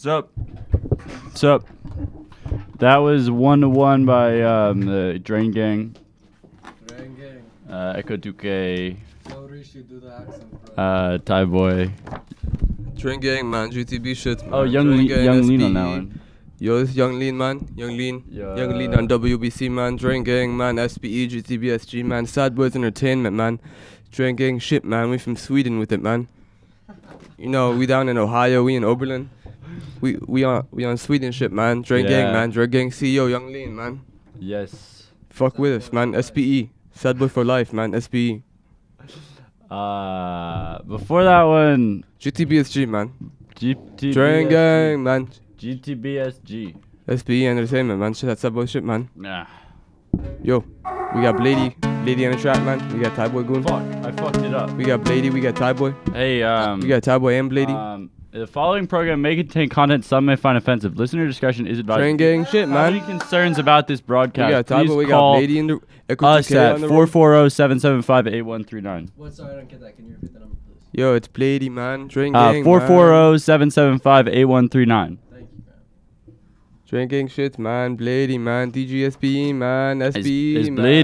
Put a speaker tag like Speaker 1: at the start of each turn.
Speaker 1: Sup? That was 1-1 by the Drain Gang.
Speaker 2: Drain Gang.
Speaker 1: Echo Duque.
Speaker 2: No Rishi, do the accent, bro.
Speaker 1: Thai Boy.
Speaker 3: Drain Gang, man. GTB shit, man.
Speaker 1: Oh, Young Lean on that one.
Speaker 3: Yo, it's Young Lean, man. Young Lean.
Speaker 1: Yeah.
Speaker 3: Young Lean on WBC, man. Drain Gang, man. SPE, GTB, SG, man. Sad Boys Entertainment, man. Drain Gang shit, man. We from Sweden with it, man. You know, we down in Ohio. We in Oberlin. We on Sweden shit, man. Drain Gang, man. Drain Gang CEO, Young Lean, man.
Speaker 1: Yes.
Speaker 3: Fuck with us, man. SPE. Sad Boy for life, man. SPE.
Speaker 1: Before that one,
Speaker 3: GTBSG, man.
Speaker 1: GTBSG.
Speaker 3: Drain Gang, man.
Speaker 1: GTBSG.
Speaker 3: SPE Entertainment, man. Shit, that's Sad Boy shit, man.
Speaker 1: Nah.
Speaker 3: Yo, we got Blady on the track, man. We got Thai Boy Goon.
Speaker 1: Fuck, I fucked it up.
Speaker 3: We got Blady, we got Thai Boy.
Speaker 1: Hey,
Speaker 3: We got Thai Boy and Blady.
Speaker 1: The following program may contain content some may find offensive. Listener discretion is advised.
Speaker 3: Drain Gang shit,
Speaker 1: Have any
Speaker 3: man.
Speaker 1: concerns about this broadcast?
Speaker 3: We got Thai
Speaker 1: please
Speaker 3: Boy, we got
Speaker 1: call
Speaker 3: Blady in the
Speaker 1: us at
Speaker 3: on the road.
Speaker 1: 440-775-8139.
Speaker 2: What? Sorry, I don't get that. Can you repeat the number, please?
Speaker 3: Yo, it's Blady, man. Drain Gang,
Speaker 1: 440-775-8139.
Speaker 2: Thank you, man.
Speaker 3: Drain Gang shit, man. Blady, man. DGSPE, man. SPE,
Speaker 1: Is
Speaker 3: man.
Speaker 1: Blady